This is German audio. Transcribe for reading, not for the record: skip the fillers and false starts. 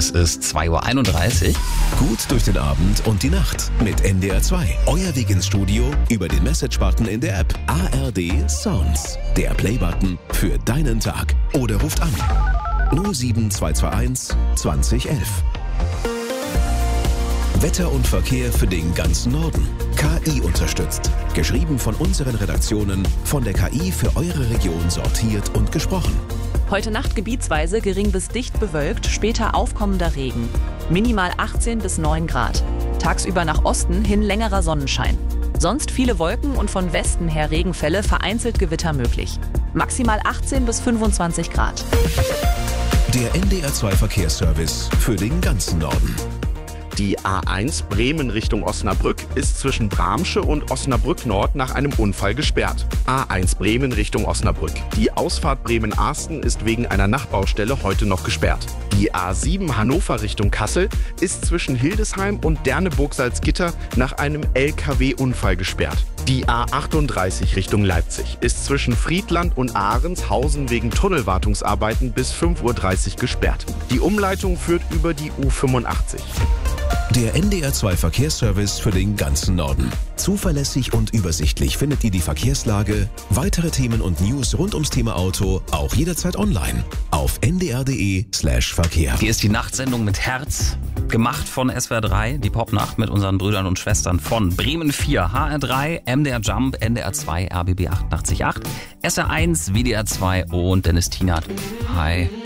Es ist 2:31 Uhr. Gut durch den Abend und die Nacht mit NDR 2. Euer Weg ins Studio über den Message-Button in der App ARD Sounds. Der Play-Button für deinen Tag. Oder ruft an 07221 2011. Wetter und Verkehr für den ganzen Norden. KI unterstützt. Geschrieben von unseren Redaktionen, von der KI für eure Region sortiert und gesprochen. Heute Nacht gebietsweise gering bis dicht bewölkt, später aufkommender Regen. Minimal 18 bis 9 Grad. Tagsüber nach Osten hin längerer Sonnenschein. Sonst viele Wolken und von Westen her Regenfälle, vereinzelt Gewitter möglich. Maximal 18 bis 25 Grad. Der NDR 2 Verkehrsservice für den ganzen Norden. Die A1 Bremen Richtung Osnabrück ist zwischen Bramsche und Osnabrück Nord nach einem Unfall gesperrt. A1 Bremen Richtung Osnabrück. Die Ausfahrt Bremen-Arsten ist wegen einer Nachbaustelle heute noch gesperrt. Die A7 Hannover Richtung Kassel ist zwischen Hildesheim und Derneburg-Salzgitter nach einem LKW-Unfall gesperrt. Die A38 Richtung Leipzig ist zwischen Friedland und Ahrenshausen wegen Tunnelwartungsarbeiten bis 5:30 Uhr gesperrt. Die Umleitung führt über die U85. Der NDR 2 Verkehrsservice für den ganzen Norden. Zuverlässig und übersichtlich findet ihr die Verkehrslage, weitere Themen und News rund ums Thema Auto auch jederzeit online auf ndr.de/Verkehr. Hier ist die Nachtsendung mit Herz, gemacht von SWR 3, die Popnacht mit unseren Brüdern und Schwestern von Bremen 4, HR 3, MDR Jump, NDR 2, RBB 88.8, SR 1, WDR 2 und Dennis Tienert. Hi.